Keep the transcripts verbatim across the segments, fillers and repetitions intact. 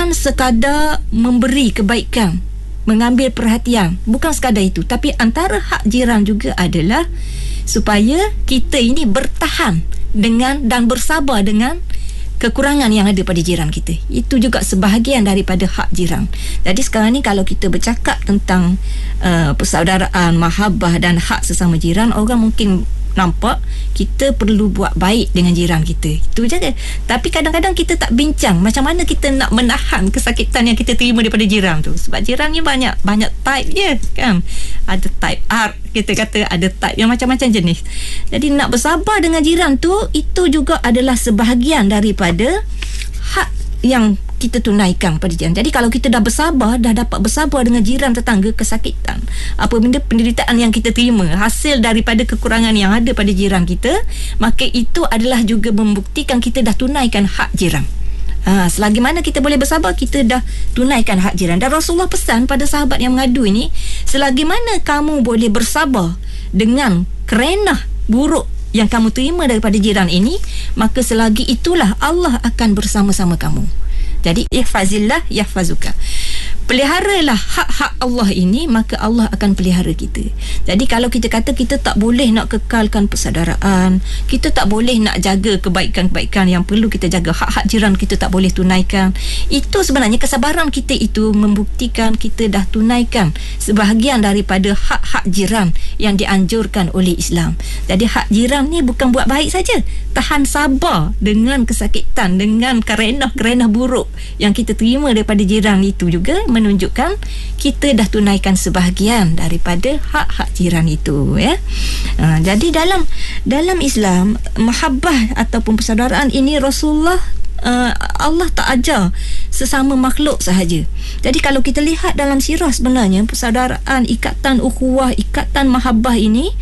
bukan sekadar memberi kebaikan, mengambil perhatian, bukan sekadar itu, tapi antara hak jiran juga adalah supaya kita ini bertahan dengan dan bersabar dengan kekurangan yang ada pada jiran kita. Itu juga sebahagian daripada hak jiran. Jadi sekarang ni kalau kita bercakap tentang uh, persaudaraan, mahabbah dan hak sesama jiran, orang mungkin nampak kita perlu buat baik dengan jiran kita, itu je. Tapi kadang-kadang kita tak bincang macam mana kita nak menahan kesakitan yang kita terima daripada jiran tu. Sebab jiran ni banyak banyak type je kan. Ada type R, kita kata ada type yang macam-macam jenis. Jadi nak bersabar dengan jiran tu, itu juga adalah sebahagian daripada hak yang kita tunaikan pada jiran. Jadi kalau kita dah bersabar, dah dapat bersabar dengan jiran tetangga, kesakitan, apa benda penderitaan yang kita terima hasil daripada kekurangan yang ada pada jiran kita, maka itu adalah juga membuktikan kita dah tunaikan hak jiran. Ha, selagi mana kita boleh bersabar, kita dah tunaikan hak jiran. Dan Rasulullah pesan pada sahabat yang mengadu ini, selagi mana kamu boleh bersabar dengan kerenah buruk yang kamu terima daripada jiran ini, maka selagi itulah Allah akan bersama-sama kamu. Jadi ihfazillah yahfazuka. Peliharalah hak-hak Allah ini, maka Allah akan pelihara kita. Jadi kalau kita kata kita tak boleh nak kekalkan persaudaraan, kita tak boleh nak jaga kebaikan-kebaikan yang perlu kita jaga, hak-hak jiran kita tak boleh tunaikan, itu sebenarnya kesabaran kita itu membuktikan kita dah tunaikan sebahagian daripada hak-hak jiran yang dianjurkan oleh Islam. Jadi hak jiran ni bukan buat baik saja, tahan sabar dengan kesakitan, dengan kerenah-kerenah buruk yang kita terima daripada jiran, itu juga menunjukkan kita dah tunaikan sebahagian daripada hak-hak jiran itu, ya. Ha, jadi dalam dalam Islam, mahabbah ataupun persaudaraan ini Rasulullah uh, Allah tak ajar sesama makhluk sahaja. Jadi kalau kita lihat dalam sirah, sebenarnya persaudaraan, ikatan ukhuwah, ikatan mahabbah ini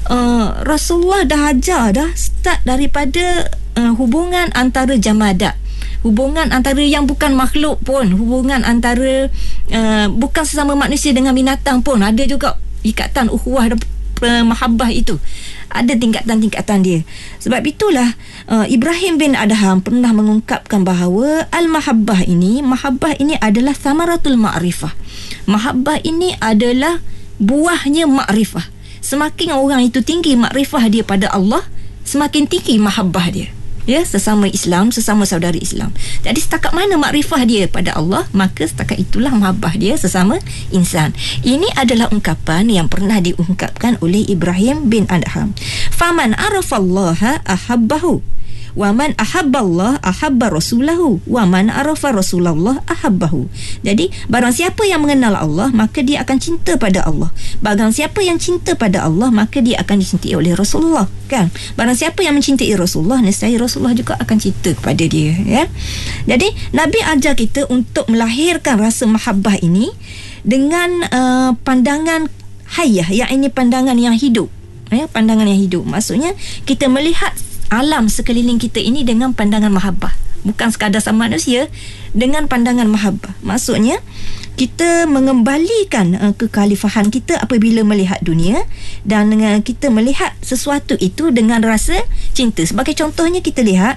uh, Rasulullah dah ajar dah start daripada uh, hubungan antara jamadat, hubungan antara yang bukan makhluk pun, hubungan antara uh, bukan sesama manusia dengan binatang pun ada juga ikatan ukhuwah dan uh, mahabbah itu. Ada tingkatan-tingkatan dia. Sebab itulah uh, Ibrahim bin Adham pernah mengungkapkan bahawa al-mahabbah ini, mahabbah ini adalah samaratul ma'rifah. Mahabbah ini adalah buahnya ma'rifah. Semakin orang itu tinggi ma'rifah dia pada Allah, semakin tinggi mahabbah dia, ya, sesama Islam, sesama saudara Islam. Jadi setakat mana makrifah dia pada Allah, maka setakat itulah mahabbah dia sesama insan. Ini adalah ungkapan yang pernah diungkapkan oleh Ibrahim bin Adham. Faman arafallaha ahabbahu, wa man ahabballah ahabba rasulahu, wa man arafa rasulallah ahabbahu. Jadi barang siapa yang mengenal Allah, maka dia akan cinta pada Allah. Barang siapa yang cinta pada Allah, maka dia akan dicintai oleh Rasulullah, kan? Barang siapa yang mencintai Rasulullah, nescaya Rasulullah juga akan cinta kepada dia, ya. Jadi Nabi ajar kita untuk melahirkan rasa mahabbah ini dengan uh, pandangan hayah, yang ini pandangan yang hidup, ya, pandangan yang hidup. Maksudnya kita melihat alam sekeliling kita ini dengan pandangan mahabbah, bukan sekadar sama manusia, dengan pandangan mahabbah. Maksudnya kita mengembalikan uh, kekhalifahan kita apabila melihat dunia, dan uh, kita melihat sesuatu itu dengan rasa cinta. Sebagai contohnya, kita lihat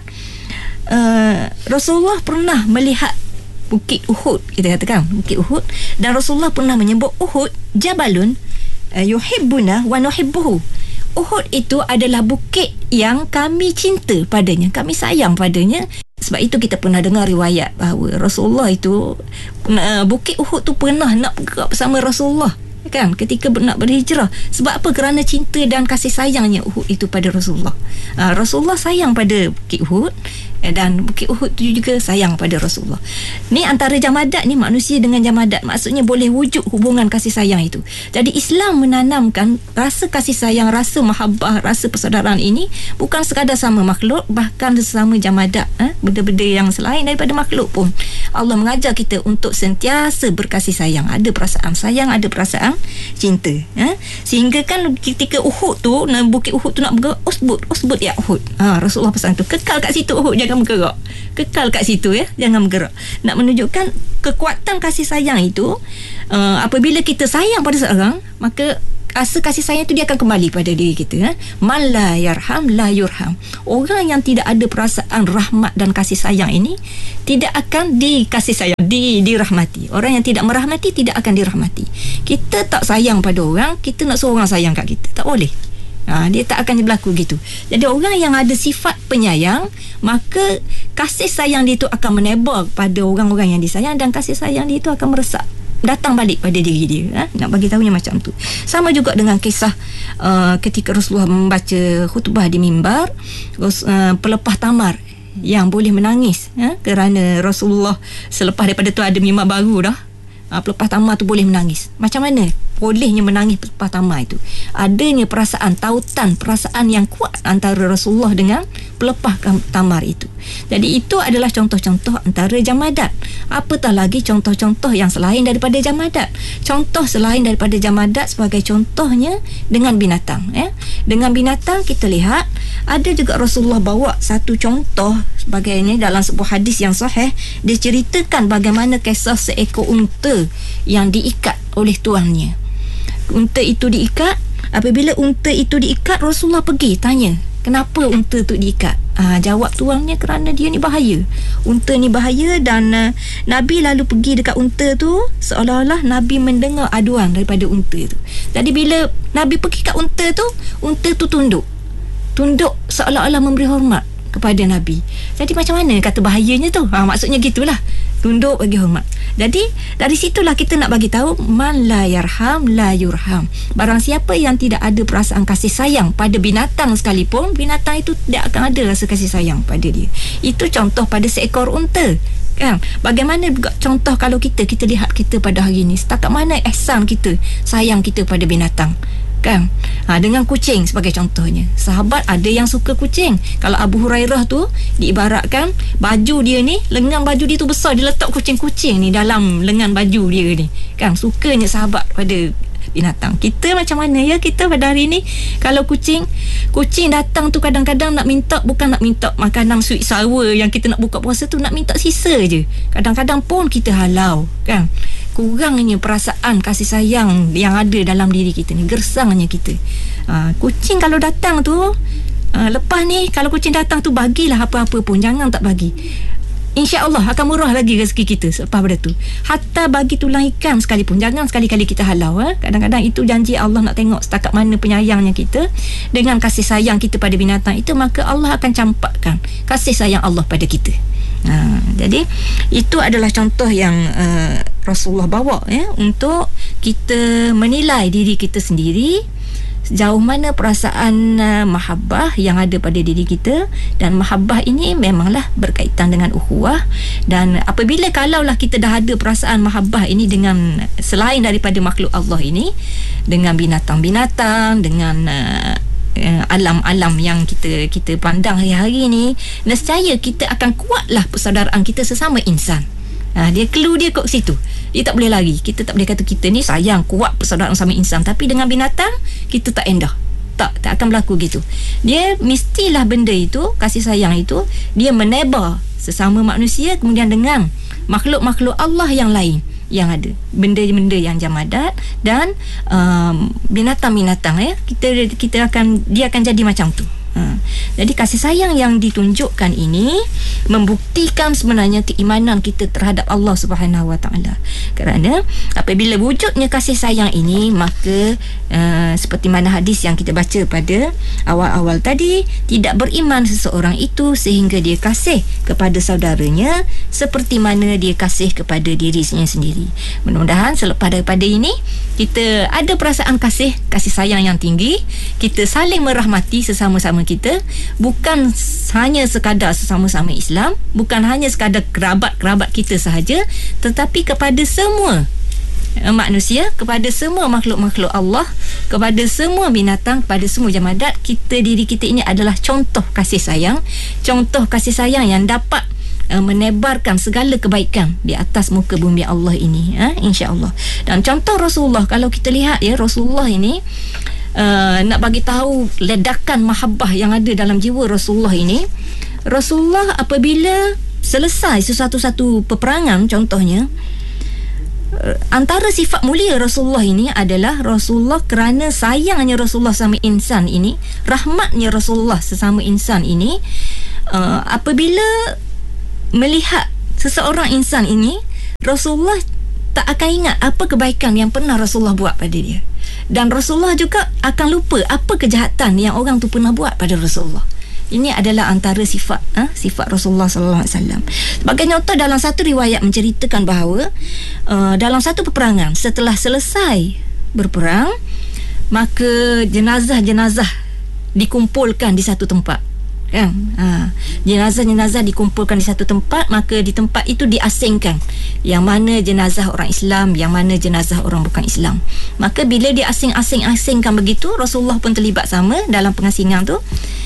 uh, Rasulullah pernah melihat Bukit Uhud, kita katakan Bukit Uhud, dan Rasulullah pernah menyebut Uhud jabalun uh, yuhibbuna wa nuhibbuhu. Uhud itu adalah bukit yang kami cinta padanya, kami sayang padanya. Sebab itu kita pernah dengar riwayat bahawa Rasulullah itu, uh, Bukit Uhud tu pernah nak bergerak bersama Rasulullah, kan, ketika nak berhijrah. Sebab apa? Kerana cinta dan kasih sayangnya Uhud itu pada Rasulullah. uh, Rasulullah sayang pada Bukit Uhud, dan Bukit Uhud tu juga sayang pada Rasulullah. Ni antara jamadat ni, manusia dengan jamadat, maksudnya boleh wujud hubungan kasih sayang itu. Jadi Islam menanamkan rasa kasih sayang, rasa mahabbah, rasa persaudaraan ini bukan sekadar sama makhluk, bahkan sesama jamadat, eh? benda-benda yang selain daripada makhluk pun Allah mengajar kita untuk sentiasa berkasih sayang, ada perasaan sayang, ada perasaan cinta, eh? Sehingga kan ketika Uhud tu, Bukit Uhud tu nak bergerak, usbut, usbut ya Uhud, ha, Rasulullah pesan tu, kekal kat situ Uhud, jangan bergerak, kekal kat situ, ya, jangan bergerak. Nak menunjukkan kekuatan kasih sayang itu. Uh, apabila kita sayang pada seorang, maka rasa kasih sayang itu dia akan kembali pada diri kita. Ha? Man la yarham la yurham. Orang yang tidak ada perasaan rahmat dan kasih sayang ini tidak akan dikasih sayang, di, dirahmati. Orang yang tidak merahmati tidak akan dirahmati. Kita tak sayang pada orang, kita nak suruh orang sayang kat kita, tak boleh. Ha, dia tak akan berlaku gitu. Jadi orang yang ada sifat penyayang, maka kasih sayang dia itu akan menebar pada orang-orang yang disayang, dan kasih sayang dia itu akan meresap datang balik pada diri dia. Ha? Nak bagi tahunya macam tu. Sama juga dengan kisah uh, ketika Rasulullah membaca khutbah di mimbar, uh, pelepah tamar yang boleh menangis, ha? Kerana Rasulullah selepas daripada tu ada mimbar baru dah. Uh, pelepah tamar tu boleh menangis. Macam mana bolehnya menangis pelepah tamar itu? Adanya perasaan tautan, perasaan yang kuat antara Rasulullah dengan pelepah tamar itu. Jadi itu adalah contoh-contoh antara jamadat. Apatah lagi contoh-contoh yang selain daripada jamadat. Contoh selain daripada jamadat sebagai contohnya dengan binatang. Ya. Dengan binatang kita lihat ada juga Rasulullah bawa satu contoh sebagainya dalam sebuah hadis yang sahih. Dia ceritakan bagaimana kisah seekor unta yang diikat oleh tuannya. Unta itu diikat. Apabila unta itu diikat, Rasulullah pergi tanya, kenapa unta tu diikat? Ha, jawab tuannya, kerana dia ni bahaya. Unta ni bahaya. Dan uh, Nabi lalu pergi dekat unta tu, seolah-olah Nabi mendengar aduan daripada unta tu. Jadi bila Nabi pergi kat unta tu, unta tu tunduk. Tunduk seolah-olah memberi hormat kepada Nabi. Jadi macam mana kata bahayanya tu? Ha, maksudnya gitulah. Tunduk bagi hormat. Jadi dari situlah kita nak bagi tahu, man la yarham la yurham. Barang siapa yang tidak ada perasaan kasih sayang pada binatang sekalipun, binatang itu tidak akan ada rasa kasih sayang pada dia. Itu contoh pada seekor unta. Kan? Bagaimana juga contoh kalau kita kita lihat kita pada hari ini, setakat mana ihsan kita, sayang kita pada binatang. Kan? Ha, dengan kucing sebagai contohnya. Sahabat ada yang suka kucing. Kalau Abu Hurairah tu diibaratkan baju dia ni, lengan baju dia tu besar, dia letak kucing-kucing ni dalam lengan baju dia ni. Kan? Sukanya sahabat pada binatang. Kita macam mana ya kita pada hari ni? Kalau kucing kucing datang tu kadang-kadang nak minta, bukan nak minta makanan sweet sour yang kita nak buka puasa tu, nak minta sisa je. Kadang-kadang pun kita halau, kan? Kurangnya perasaan kasih sayang yang ada dalam diri kita ni, gersangnya kita. Ha, kucing kalau datang tu, ha, lepas ni kalau kucing datang tu, bagilah apa-apa pun, jangan tak bagi. InsyaAllah akan murah lagi rezeki kita selepas pada tu. Hatta bagi tulang ikan sekalipun, jangan sekali-kali kita halau. Ha? Kadang-kadang itu janji Allah, nak tengok setakat mana penyayangnya kita dengan kasih sayang kita pada binatang itu, maka Allah akan campakkan kasih sayang Allah pada kita. Ha, jadi itu adalah contoh yang uh, Rasulullah bawa ya, untuk kita menilai diri kita sendiri, sejauh mana perasaan uh, mahabbah yang ada pada diri kita. Dan mahabbah ini memanglah berkaitan dengan ukhuwah. Dan apabila kalaulah kita dah ada perasaan mahabbah ini dengan selain daripada makhluk Allah ini, dengan binatang-binatang, dengan uh, uh, alam-alam yang kita kita pandang hari-hari ni, nescaya kita akan kuatlah persaudaraan kita sesama insan. Ha, dia clue dia kat situ. Dia tak boleh lari. Kita tak boleh kata kita ni sayang, kuat persaudaraan sama insan, tapi dengan binatang kita tak endah. Tak, tak akan berlaku gitu. Dia mestilah benda itu, kasih sayang itu, dia menebar sesama manusia, kemudian dengan makhluk-makhluk Allah yang lain yang ada, benda-benda yang jamadat dan um, binatang-binatang ya. Kita kita akan dia akan jadi macam tu. Ha. Jadi kasih sayang yang ditunjukkan ini membuktikan sebenarnya keimanan kita terhadap Allah Subhanahu Wa Taala. Kerana apabila wujudnya kasih sayang ini, maka uh, seperti mana hadis yang kita baca pada awal-awal tadi, tidak beriman seseorang itu sehingga dia kasih kepada saudaranya seperti mana dia kasih kepada dirinya sendiri. Mudah-mudahan selepas daripada ini kita ada perasaan kasih kasih sayang yang tinggi, kita saling merahmati sesama-sama kita, bukan hanya sekadar sesama-sama Islam, bukan hanya sekadar kerabat-kerabat kita sahaja, tetapi kepada semua manusia, kepada semua makhluk-makhluk Allah, kepada semua binatang, kepada semua jamadat. Kita, diri kita ini adalah contoh kasih sayang, contoh kasih sayang yang dapat uh, menebarkan segala kebaikan di atas muka bumi Allah ini, ha? InsyaAllah. Dan contoh Rasulullah, kalau kita lihat ya, Rasulullah ini Uh, nak bagi tahu ledakan mahabbah yang ada dalam jiwa Rasulullah ini. Rasulullah apabila selesai sesuatu-satu peperangan, contohnya antara sifat mulia Rasulullah ini adalah Rasulullah kerana sayangnya Rasulullah sama insan ini, rahmatnya Rasulullah sesama insan ini, uh, apabila melihat seseorang insan ini, Rasulullah tak akan ingat apa kebaikan yang pernah Rasulullah buat pada dia, dan Rasulullah juga akan lupa apa kejahatan yang orang tu pernah buat pada Rasulullah. Ini adalah antara sifat ha, sifat Rasulullah sallallahu alaihi wasallam. Sebagai contoh, dalam satu riwayat menceritakan bahawa uh, dalam satu peperangan, setelah selesai berperang, maka jenazah-jenazah dikumpulkan di satu tempat. Kan? Ha, jenazah-jenazah dikumpulkan di satu tempat, maka di tempat itu diasingkan yang mana jenazah orang Islam, yang mana jenazah orang bukan Islam. Maka bila diasing-asing-asingkan begitu, Rasulullah pun terlibat sama dalam pengasingan tu.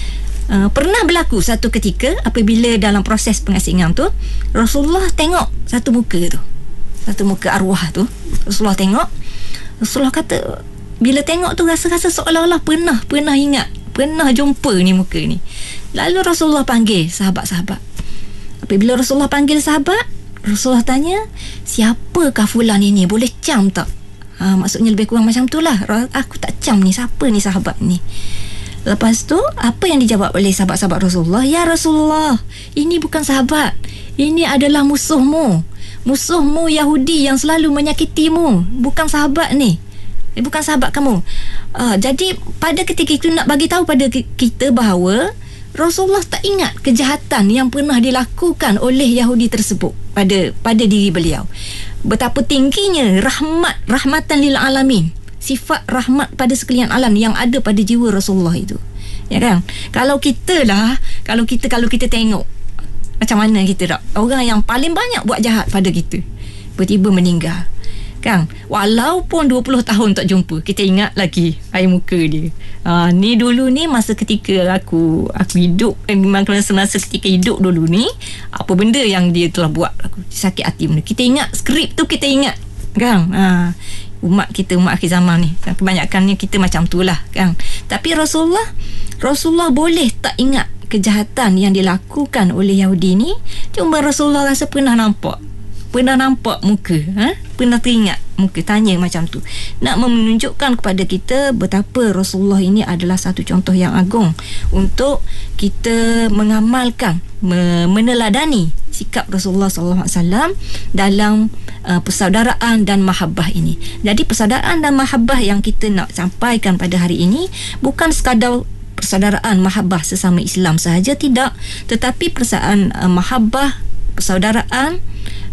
Uh, pernah berlaku satu ketika apabila dalam proses pengasingan tu, Rasulullah tengok satu muka tu, satu muka arwah tu. Rasulullah tengok, Rasulullah kata, bila tengok tu rasa-rasa seolah-olah pernah pernah ingat, pernah jumpa ni muka ni. Lalu Rasulullah panggil sahabat-sahabat. Apabila Rasulullah panggil sahabat, Rasulullah tanya, siapakah fulan ini, boleh cam tak? Ha, maksudnya lebih kurang macam tu lah, aku tak cam ni, siapa ni sahabat ni. Lepas tu, apa yang dijawab oleh sahabat-sahabat Rasulullah? Ya Rasulullah, ini bukan sahabat, ini adalah musuhmu, musuhmu Yahudi yang selalu menyakitimu. Bukan sahabat ni, eh, bukan sahabat kamu. uh, Jadi pada ketika itu nak bagi tahu pada kita bahawa Rasulullah tak ingat kejahatan yang pernah dilakukan oleh Yahudi tersebut pada pada diri beliau. Betapa tingginya rahmat, rahmatan lil alamin, sifat rahmat pada sekalian alam yang ada pada jiwa Rasulullah itu. Ya kan? Kalau kita lah, kalau kita kalau kita tengok macam mana kita tak, orang yang paling banyak buat jahat pada kita tiba-tiba meninggal, kan? Walaupun dua puluh tahun tak jumpa, kita ingat lagi air muka dia. Ha, ni dulu ni masa ketika aku aku hidup, eh, memang semasa ketika hidup dulu ni, apa benda yang dia telah buat aku sakit hati benda. Kita ingat skrip tu, kita ingat, kan? Ha, umat kita, umat akhir zaman ni, kebanyakannya kita macam tu lah, kan? Tapi Rasulullah Rasulullah boleh tak ingat kejahatan yang dilakukan oleh Yahudi ni. Cuma Rasulullah rasa pernah nampak, pernah nampak muka, ha? Pernah teringat muka, tanya macam tu. Nak menunjukkan kepada kita betapa Rasulullah ini adalah satu contoh yang agung untuk kita mengamalkan, meneladani sikap Rasulullah sallallahu alaihi wasallam dalam uh, persaudaraan dan mahabbah ini. Jadi persaudaraan dan mahabbah yang kita nak sampaikan pada hari ini bukan sekadar persaudaraan mahabbah sesama Islam sahaja, tidak, tetapi persaudaraan uh, mahabbah, persaudaraan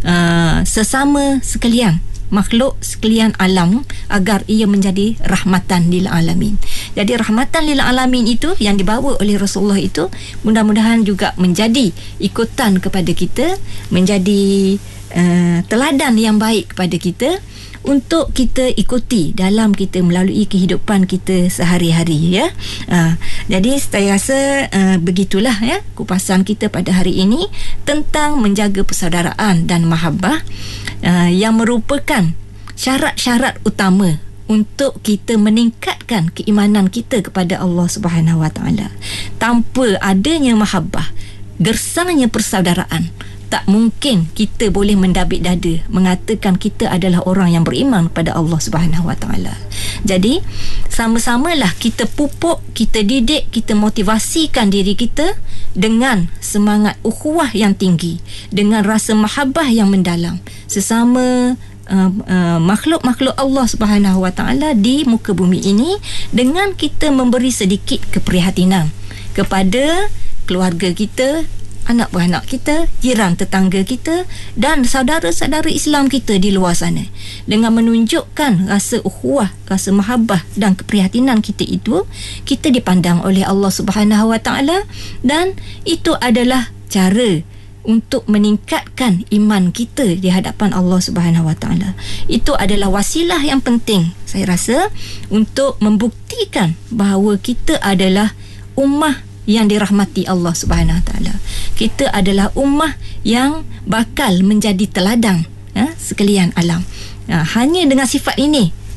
uh, sesama sekalian makhluk sekalian alam, agar ia menjadi rahmatan lil alamin. Jadi rahmatan lil alamin itu yang dibawa oleh Rasulullah itu mudah-mudahan juga menjadi ikutan kepada kita, menjadi uh, teladan yang baik kepada kita untuk kita ikuti dalam kita melalui kehidupan kita sehari-hari, ya. Uh, jadi saya rasa uh, begitulah, ya, kupasan kita pada hari ini tentang menjaga persaudaraan dan mahabbah, uh, yang merupakan syarat-syarat utama untuk kita meningkatkan keimanan kita kepada Allah Subhanahu Wa Taala. Tanpa adanya mahabbah, gersangnya persaudaraan, tak mungkin kita boleh mendabik dada mengatakan kita adalah orang yang beriman pada Allah Subhanahu Wa Taala. Jadi sama-samalah kita pupuk, kita didik, kita motivasikan diri kita dengan semangat ukhuwah yang tinggi, dengan rasa mahabbah yang mendalam sesama uh, uh, makhluk-makhluk Allah Subhanahu Wa Taala di muka bumi ini, dengan kita memberi sedikit keprihatinan kepada keluarga kita, anak beranak kita, jiran tetangga kita dan saudara-saudara Islam kita di luar sana. Dengan menunjukkan rasa ukhuwah, rasa mahabbah dan keprihatinan kita itu, kita dipandang oleh Allah Subhanahu Wa Taala, dan itu adalah cara untuk meningkatkan iman kita di hadapan Allah Subhanahu Wa Taala. Itu adalah wasilah yang penting, saya rasa, untuk membuktikan bahawa kita adalah ummah yang dirahmati Allah Subhanahu Wa Taala. Kita adalah ummah yang bakal menjadi teladan, ya, sekalian alam. Ha, hanya dengan sifat ini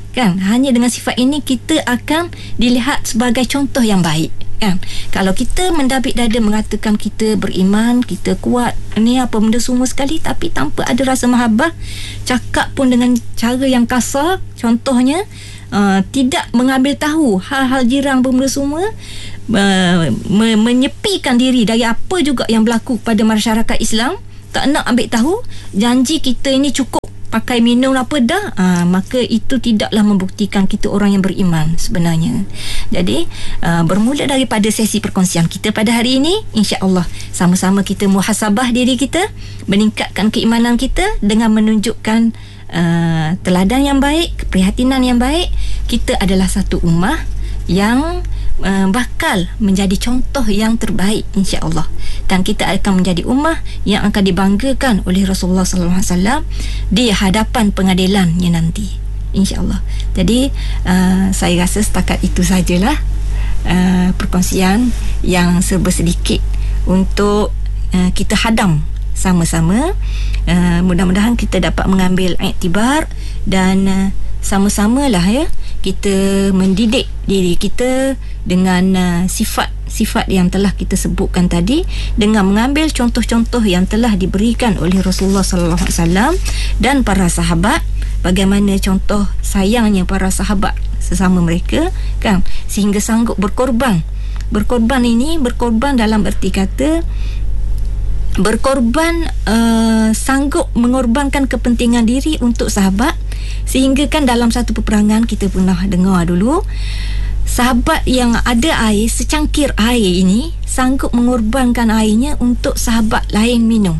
kan. Hanya dengan sifat ini kita akan dilihat sebagai contoh yang baik, kan. Kalau kita mendabik dada mengatakan kita beriman, kita kuat, ni apa benda semua sekali, tapi tanpa ada rasa mahabbah, cakap pun dengan cara yang kasar, contohnya uh, tidak mengambil tahu hal-hal jiran benda semua, uh, me- menyepikan diri dari apa juga yang berlaku pada masyarakat Islam, tak nak ambil tahu, janji kita ini cukup pakai minum apa dah, aa, maka itu tidaklah membuktikan kita orang yang beriman sebenarnya. Jadi aa, bermula daripada sesi perkongsian kita pada hari ini, insya-Allah sama-sama kita muhasabah diri kita, meningkatkan keimanan kita dengan menunjukkan aa, teladan yang baik, keprihatinan yang baik. Kita adalah satu ummah yang Uh, bakal menjadi contoh yang terbaik, insya-Allah, dan kita akan menjadi ummah yang akan dibanggakan oleh Rasulullah sallallahu alaihi wasallam di hadapan pengadilannya nanti, insya-Allah. Jadi uh, saya rasa setakat itu sajalah uh, perkongsian yang serba sedikit untuk uh, kita hadam sama-sama. Uh, mudah-mudahan kita dapat mengambil iktibar dan uh, sama-samalah ya kita mendidik diri kita dengan uh, sifat-sifat yang telah kita sebutkan tadi, dengan mengambil contoh-contoh yang telah diberikan oleh Rasulullah sallallahu alaihi wasallam dan para sahabat, bagaimana contoh sayangnya para sahabat sesama mereka, kan, sehingga sanggup berkorban. Berkorban ini berkorban dalam erti kata berkorban, uh, sanggup mengorbankan kepentingan diri untuk sahabat, sehingga kan dalam satu peperangan kita pernah dengar dulu, sahabat yang ada air, secangkir air ini sanggup mengorbankan airnya untuk sahabat lain minum,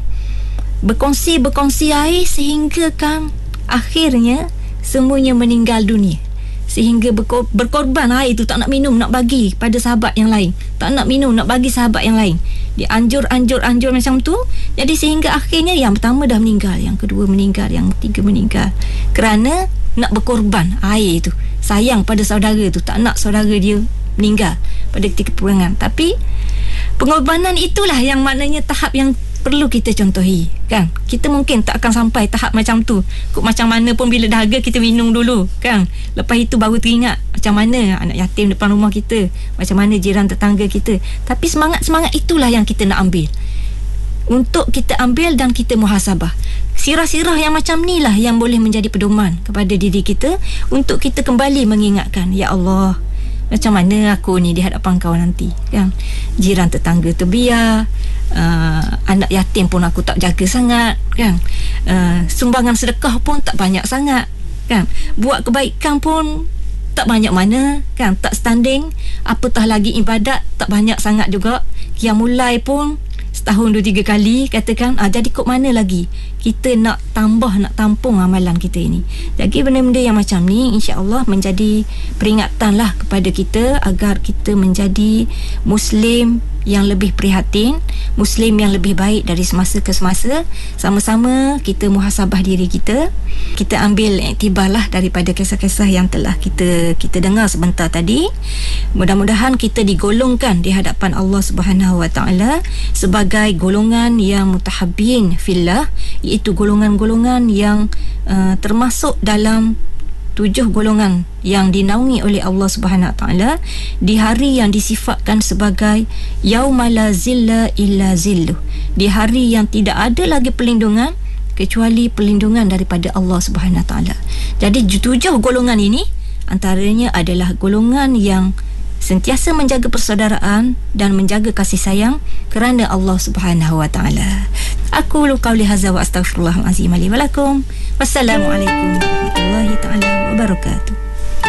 berkongsi-berkongsi air, sehingga kan akhirnya semuanya meninggal dunia. Sehingga berkor- berkorban air itu, tak nak minum, nak bagi pada sahabat yang lain, tak nak minum, nak bagi sahabat yang lain, dianjur-anjur-anjur macam tu. Jadi sehingga akhirnya yang pertama dah meninggal, yang kedua meninggal, yang ketiga meninggal, kerana nak berkorban air itu, sayang pada saudara tu, tak nak saudara dia meninggal pada ketika peperangan. Tapi pengorbanan itulah yang maknanya tahap yang perlu kita contohi, kan. Kita mungkin tak akan sampai tahap macam tu, kok macam mana pun bila dahaga kita minum dulu, kan. Lepas itu baru teringat macam mana anak yatim depan rumah kita, macam mana jiran tetangga kita. Tapi semangat-semangat itulah yang kita nak ambil, untuk kita ambil dan kita muhasabah. Sirah-sirah yang macam ni lah yang boleh menjadi pedoman kepada diri kita, untuk kita kembali mengingatkan, ya Allah, macam mana aku ni di hadapan kau nanti, kan. Jiran tetangga terbiar, uh, anak yatim pun aku tak jaga sangat, kan. uh, Sumbangan sedekah pun tak banyak sangat, kan. Buat kebaikan pun tak banyak mana, kan, tak standing. Apatah lagi ibadat, tak banyak sangat juga. Qiyamul-lail pun setahun dua tiga kali katakan. ah, Jadi kok mana lagi kita nak tambah, nak tampung amalan kita ini. Jadi benda-benda yang macam ni insya-Allah menjadi peringatan lah kepada kita, agar kita menjadi Muslim yang lebih prihatin, Muslim yang lebih baik dari semasa ke semasa. Sama-sama kita muhasabah diri kita, kita ambil iktibar lah daripada kisah-kisah yang telah kita kita dengar sebentar tadi. Mudah-mudahan kita digolongkan di hadapan Allah Subhanahu Wa Taala sebagai golongan yang mutahabbin fillah, iaitu golongan-golongan yang uh, termasuk dalam tujuh golongan yang dinaungi oleh Allah Subhanahu Wa Taala di hari yang disifatkan sebagai yaumala zilla illa zilluh, di hari yang tidak ada lagi perlindungan kecuali perlindungan daripada Allah Subhanahu Wa Taala. Jadi tujuh golongan ini antaranya adalah golongan yang sentiasa menjaga persaudaraan dan menjaga kasih sayang kerana Allah Subhanahu Wa Taala. Aku lu qauli hadza wa astaghfirullahal azim li wa lakum. Wassalamualaikum warahmatullahi taala wabarakatuh.